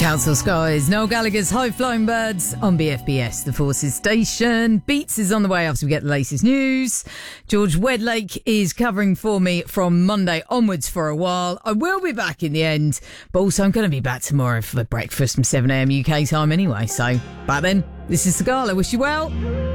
Council Skies, Noel Gallagher's High Flying Birds on BFBS, the Forces Station. Beats is on the way after we get the latest news. George Wedlake is covering for me from Monday onwards for a while. I will be back in the end, but also I'm going to be back tomorrow for breakfast from 7am UK time anyway. So, by then, this is the Gala. Wish you well.